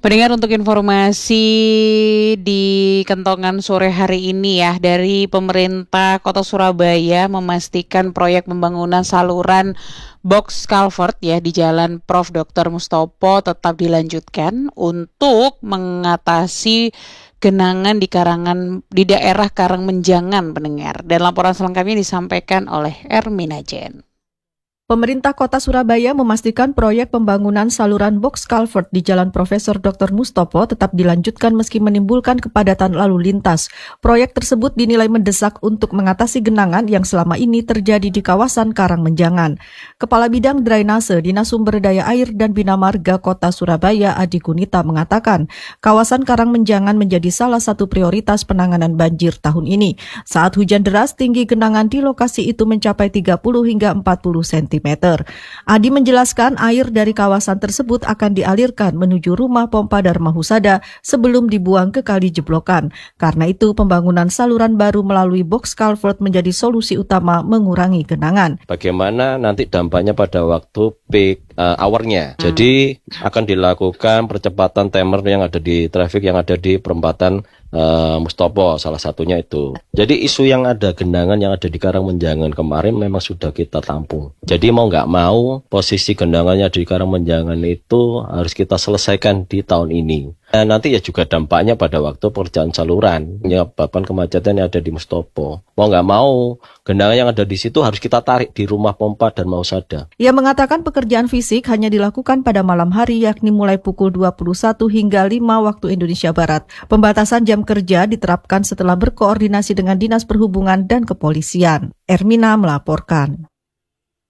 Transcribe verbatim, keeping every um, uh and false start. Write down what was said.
Pendengar, untuk informasi di kentongan sore hari ini ya, dari pemerintah Kota Surabaya memastikan proyek pembangunan saluran box culvert ya di Jalan Profesor Doktor Mustopo tetap dilanjutkan untuk mengatasi genangan di karangan di daerah Karangmenjangan, pendengar. Dan laporan selengkapnya disampaikan oleh Ermina Jen. Pemerintah Kota Surabaya memastikan proyek pembangunan saluran box culvert di Jalan Profesor Doktor Mustopo tetap dilanjutkan meski menimbulkan kepadatan lalu lintas. Proyek tersebut dinilai mendesak untuk mengatasi genangan yang selama ini terjadi di kawasan Karangmenjangan. Kepala Bidang Drainase Dinas Sumber Daya Air dan Bina Marga Kota Surabaya Adi Gunita mengatakan, kawasan Karangmenjangan menjadi salah satu prioritas penanganan banjir tahun ini. Saat hujan deras, tinggi genangan di lokasi itu mencapai tiga puluh hingga empat puluh sentimeter. Adi menjelaskan air dari kawasan tersebut akan dialirkan menuju rumah pompa Dharma Husada sebelum dibuang ke Kali Jeblokan. Karena itu pembangunan saluran baru melalui box culvert menjadi solusi utama mengurangi genangan. Bagaimana nanti dampaknya pada waktu peak uh, hour-nya. Hmm. Jadi akan dilakukan percepatan timer yang ada di traffic yang ada di perempatan Uh, Mustopo, salah satunya itu. Jadi isu yang ada genangan yang ada di Karangmenjangan kemarin memang sudah kita tampung. Jadi mau nggak mau posisi genangannya di Karangmenjangan itu harus kita selesaikan di tahun ini. Dan nanti ya juga dampaknya pada waktu pekerjaan saluran, menyebabkan kemacetan yang ada di Mustopo. Mau nggak mau genangan yang ada di situ harus kita tarik di rumah pompa Dharma Husada. Ia mengatakan pekerjaan fisik hanya dilakukan pada malam hari, yakni mulai pukul dua puluh satu hingga lima waktu Indonesia Barat. Pembatasan jam kerja diterapkan setelah berkoordinasi dengan Dinas Perhubungan dan Kepolisian. Ermina melaporkan.